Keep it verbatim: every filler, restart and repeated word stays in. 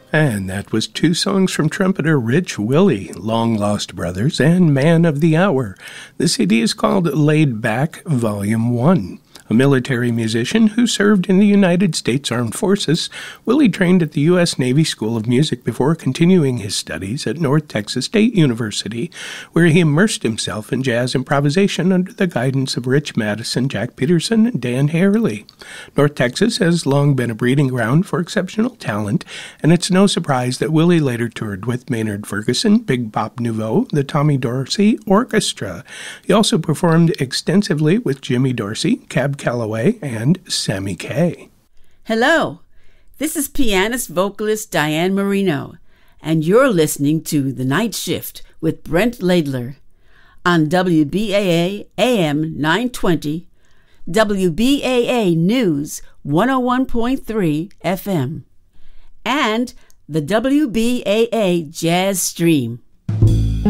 And that was two songs from trumpeter Rich Willie, Long Lost Brothers, and Man of the Hour. The C D is called Laid Back, Volume one. A military musician who served in the United States Armed Forces, Willie trained at the U S Navy School of Music before continuing his studies at North Texas State University, where he immersed himself in jazz improvisation under the guidance of Rich Madison, Jack Peterson, and Dan Harley. North Texas has long been a breeding ground for exceptional talent, and it's no surprise that Willie later toured with Maynard Ferguson, Big Bop Nouveau, the Tommy Dorsey Orchestra. He also performed extensively with Jimmy Dorsey, Cab Calloway, and Sammy Kaye. Hello, this is pianist vocalist Diane Marino, and you're listening to The Night Shift with Brent Laidler on W B A A A M nine twenty, W B A A News one oh one point three F M, and the W B A A Jazz Stream.